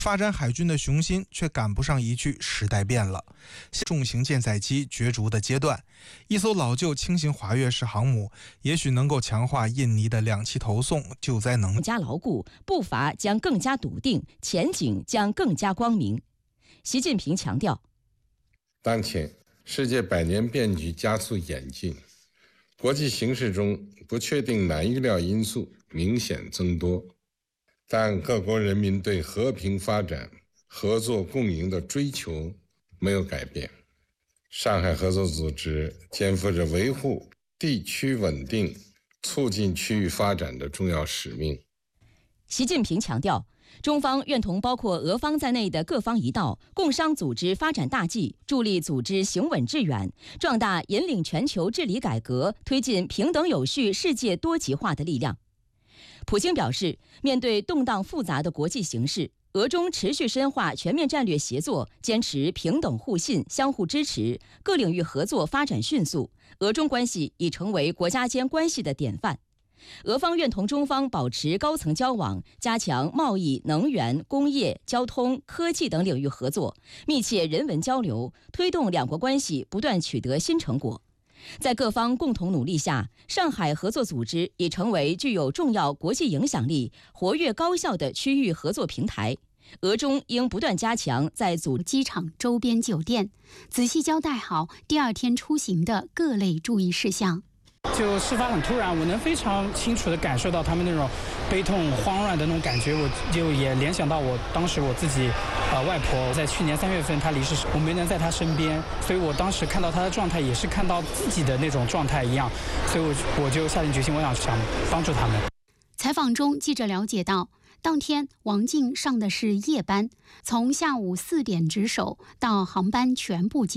发展海军的雄心却赶不上一句时代变了。重型舰载机角逐的阶段，一艘老旧轻型华跃式航母也许能够强化印尼的2栖投送救灾能力， 更加牢固，步伐将更加笃定，前景将更加光明。习近平强调， 当前世界百年变局加速演进，国际形势中不确定难预料因素明显增多，但各国人民对和平发展、合作共赢的追求没有改变。上海合作组织肩负着维护地区稳定、促进区域发展的重要使命。 习近平强调，中方愿同包括俄方在内的各方一道，共商组织发展大计，助力组织行稳致远，壮大引领全球治理改革、推进平等有序世界多极化的力量。普京表示，面对动荡复杂的国际形势，俄中持续深化全面战略协作，坚持平等互信、相互支持，各领域合作发展迅速，俄中关系已成为国家间关系的典范。俄方愿同中方保持高层交往，加强贸易、能源、工业、交通、科技等领域合作，密切人文交流，推动两国关系不断取得新成果。在各方共同努力下，上海合作组织已成为具有重要国际影响力、活跃高效的区域合作平台。俄中应不断加强在机场周边酒店，仔细交代好第2天出行的各类注意事项。 就事发很突然，我能非常清楚地感受到他们那种悲痛、慌乱的那种感觉，我就也联想到我当时我自己，外婆在去年3月份她离世时，我没能在她身边，所以我当时看到她的状态，也是看到自己的那种状态一样，所以我就下定决心，我想帮助他们。 采访中，记者了解到，当天王静上的是夜班，从下午4点值守到航班全部结束。